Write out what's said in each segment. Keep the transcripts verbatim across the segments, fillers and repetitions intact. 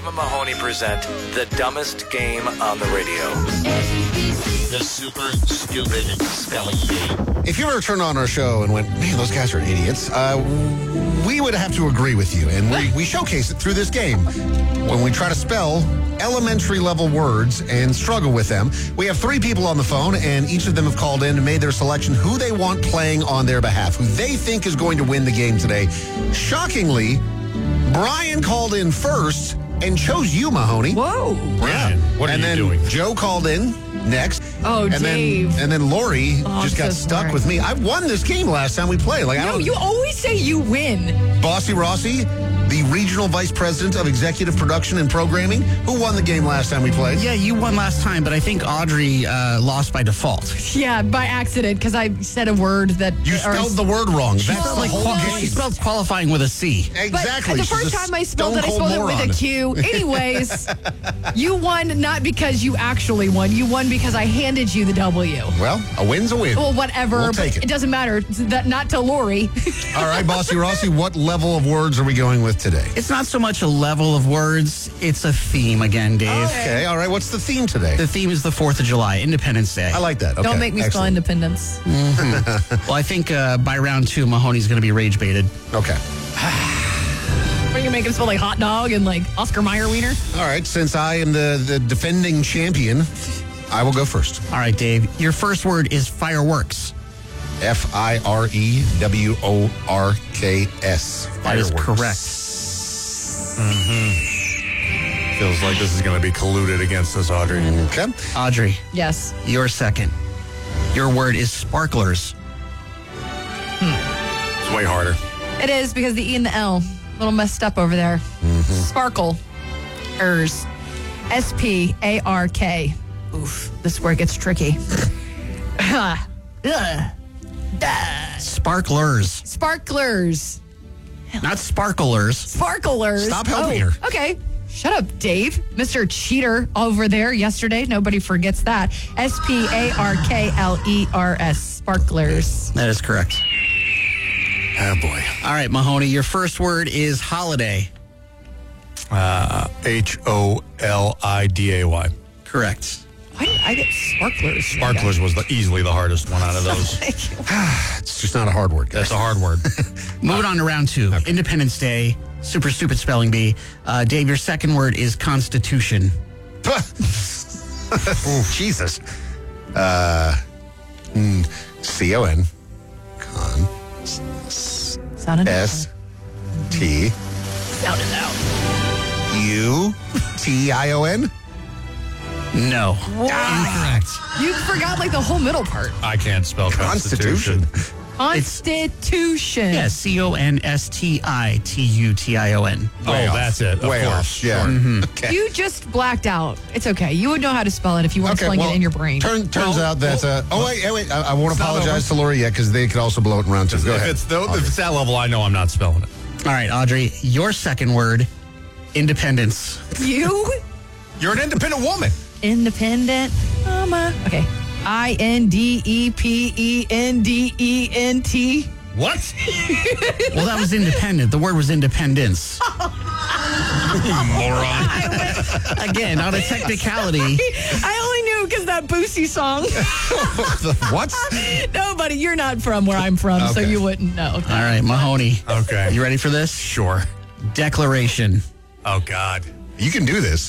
Dave and Mahoney present the dumbest game on the radio. The Super Stupid Spelling Bee. If you ever turned on our show and went, man, those guys are idiots, uh, we would have to agree with you. And we, we showcase it through this game. When we try to spell elementary level words and struggle with them, we have three people on the phone, and each of them have called in and made their selection who they want playing on their behalf, who they think is going to win the game today. Shockingly, Brian called in first and chose you, Mahoney. Whoa. Brian, what are and you then doing? Joe called in next. Oh, and Dave. Then, and then Lori Oh, just I'm got so stuck sorry. with me. I won this game last time we played. Like I No, don't. you always say you win. Bossy Rossi, the regional vice president of executive production and programming, who won the game last time we played. Yeah, you won last time, but I think Audrey uh, lost by default. Yeah, by accident, because I said a word that... You or- spelled the word wrong. She That's spelled, the like, whole qual- game. she spelled qualifying with a C. But Exactly. the She's first a time I spelled it, I stone-cold spelled it with a Q. Anyways, you won not because you actually won. You won because I handed you the W. Well, a win's a win. Well, whatever. We'll but take it. It doesn't matter. That not to Lori. All right, Bossy Rossi, what level of words are we going with today? It's not so much a level of words, it's a theme again, Dave. Okay, all right. What's the theme today? The theme is the fourth of July, Independence Day. I like that. Okay, Don't make me spell excellent. independence. Well, I think uh, by round two, Mahoney's going to be rage baited. Okay. Are you going to make him spell like hot dog and like Oscar Mayer wiener? All right, since I am the, the defending champion, I will go first. All right, Dave. Your first word is fireworks. F I R E W O R K S. That is Fireworks. correct. Feels like this is going to be colluded against us, Audrey. Okay. Audrey, Yes. your second. Your word is sparklers. It's way harder. It is because the E and the L, a little messed up over there. Sparkle. Ers. S P A R K. Oof. This is where it gets tricky. Ugh. Duh. Sparklers. Sparklers. Not sparklers. Sparklers. Stop helping oh, her. Okay. Shut up, Dave. Mister Cheater over there yesterday. Nobody forgets that. S P A R K L E R S. Sparklers. That is correct. Oh, boy. All right, Mahoney, your first word is holiday. Uh, H O L I D A Y. Correct. Why did I get sparklers? Sparklers was the, easily the hardest one out of those. It's just not a hard word, guys. That's a hard word. Moving on to round two. Independence Day. Super stupid spelling bee. Uh, Dave, your second word is constitution. Jesus. Uh, mm, C O N. Con. Sounded S. T. Sounded out. U. T I O N. No. Incorrect. You forgot like the whole middle part. I can't spell Constitution. Constitution. Constitution. Yeah, C O N S T I T U T I O N. Oh, Way off. that's it. Of Way course. off. Yeah. Sure. Okay. You just blacked out. It's okay. You would know how to spell it if you weren't Okay, spelling well, it in your brain. Turn, turns Well, out that. well, Uh, oh, wait, wait. I, I won't It's not apologize over. to Lori yet because they could also blow it in round two. Go If ahead. it's, the, if it's that level, I know I'm not spelling it. All right, Audrey, your second word, independence. You You're an independent woman. independent mama. Okay. I N D E P E N D E N T. What? Well, that was independent. The word was independence. Moron. Again, on a technicality. I only knew because that Boosie song. What? No, buddy, you're not from where I'm from, so Okay. you wouldn't know. All right, Mahoney. Okay. You ready for this? Sure. Declaration. Oh, God. You can do this.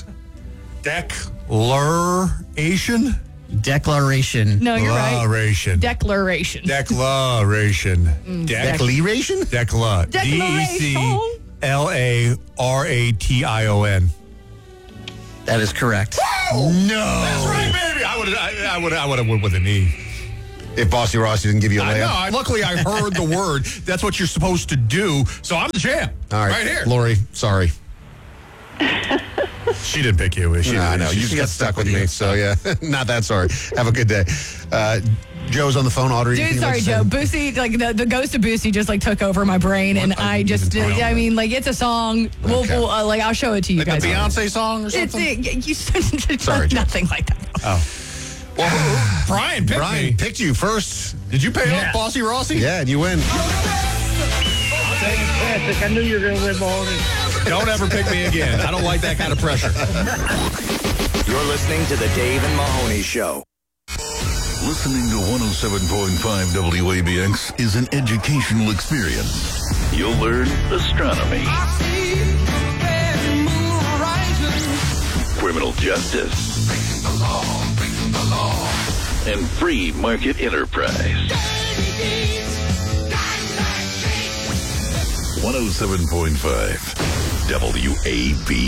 Declaration? Declaration. No, you're right. Declaration. Declaration. Declaration. Dec- Declaration? Decla. D E C L A R A T I O N. That is correct. No. That's right, baby. I would I, I would I would have went with an E. If Bossy Rossi didn't give you a I know. layup. I, luckily, I heard the word. That's what you're supposed to do. So I'm the champ. All right. Right here. Lori, sorry. She didn't pick you. She, No, I know. She, You just got stuck with me. So, yeah, not that sorry. Have a good day. Uh, Joe's on the phone. Audrey, Dude, anything sorry, you'd like Joe. to say? Boosie, like the, the ghost of Boosie just like took over my brain, and What? I I just, didn't even I know. mean, like it's a song. We'll, Okay. we'll uh, like I'll show it to you Like the guys. Beyonce song or It's something? it, you Sorry, Joe. nothing like that. Oh. Well, Brian picked Brian me. picked you first. Did you pay Yeah. off Bossy Rossi? Yeah, and you win. Fantastic. I knew you were going to win, Mahoney. Don't ever pick me again. I don't like that kind of pressure. You're listening to The Dave and Mahoney Show. Listening to one oh seven point five W A B X is an educational experience. You'll learn astronomy, criminal justice, and free market enterprise. one oh seven point five W A B